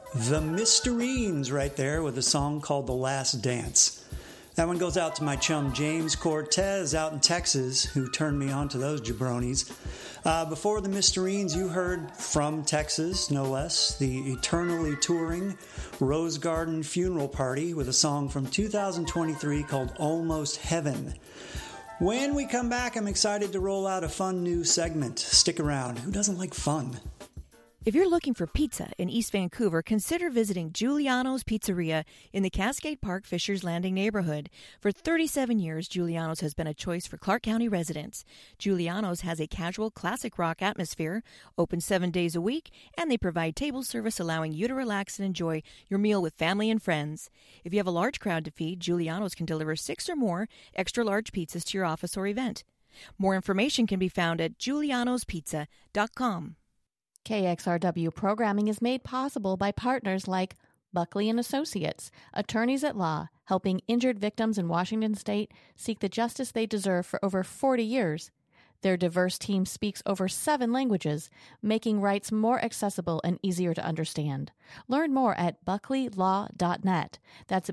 The Mysterines right there with a song called The Last Dance. That one goes out to my chum James Cortez out in Texas, who turned me on to those jabronis. Before the Mysterines, you heard from Texas, no less, the eternally touring Rose Garden Funeral Party with a song from 2023 called Almost Heaven. When we come back, I'm excited to roll out a fun new segment. Stick around. Who doesn't like fun? If you're looking for pizza in East Vancouver, consider visiting Giuliano's Pizzeria in the Cascade Park Fishers Landing neighborhood. For 37 years, Giuliano's has been a choice for Clark County residents. Giuliano's has a casual classic rock atmosphere, open 7 days a week, and they provide table service allowing you to relax and enjoy your meal with family and friends. If you have a large crowd to feed, Giuliano's can deliver 6 or more extra large pizzas to your office or event. More information can be found at giulianospizza.com. KXRW programming is made possible by partners like Buckley & Associates, attorneys at law, helping injured victims in Washington state seek the justice they deserve for over 40 years. Their diverse team speaks over 7 languages, making rights more accessible and easier to understand. Learn more at buckleylaw.net. That's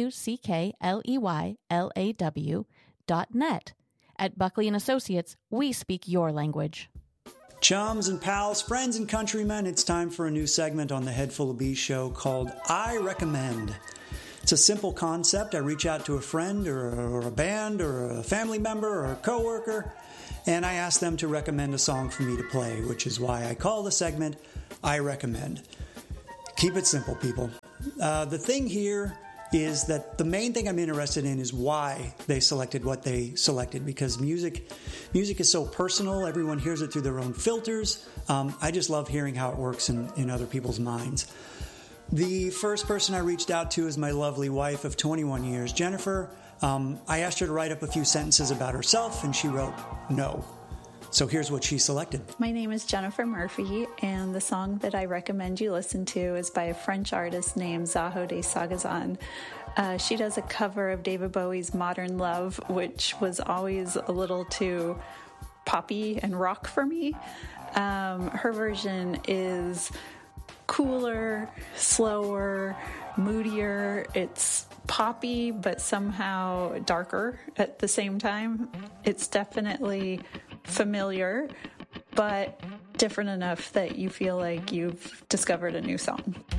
BUCKLEYLAW.net. At Buckley & Associates, we speak your language. Chums and pals, friends and countrymen, it's time for a new segment on the Head Full of Bees show called I Recommend. It's a simple concept. I reach out to a friend or a band or a family member or a coworker, and I ask them to recommend a song for me to play, which is why I call the segment I Recommend. Keep it simple, people. The thing here is that the main thing I'm interested in is why they selected what they selected, because music is so personal. Everyone hears it through their own filters. I just love hearing how it works in other people's minds. The first person I reached out to is my lovely wife of 21 years, Jennifer. I asked her to write up a few sentences about herself, and she wrote no. So here's what she selected. My name is Jennifer Murphy, and the song that I recommend you listen to is by a French artist named Zaho de Sagazan. She does a cover of David Bowie's Modern Love, which was always a little too poppy and rock for me. Her version is cooler, slower, moodier. It's poppy, but somehow darker at the same time. It's definitely familiar, but different enough that you feel like you've discovered a new song.